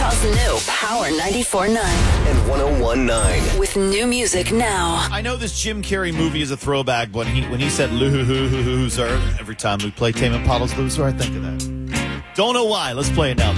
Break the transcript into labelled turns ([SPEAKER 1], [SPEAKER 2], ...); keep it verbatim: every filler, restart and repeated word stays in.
[SPEAKER 1] Omaha's new Power ninety-four point nine.
[SPEAKER 2] And one oh one point nine.
[SPEAKER 1] With new music now.
[SPEAKER 3] I know this Jim Carrey movie is a throwback, but he, when he said loser, every time we play Tame Impala's Loser, I think of that. Don't know why. Let's play it now, though.